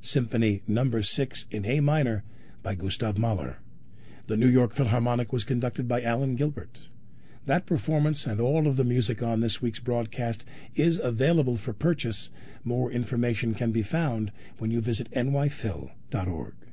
Symphony No. 6 in A minor by Gustav Mahler. The New York Philharmonic was conducted by Alan Gilbert. That performance and all of the music on this week's broadcast is available for purchase. More information can be found when you visit nyphil.org.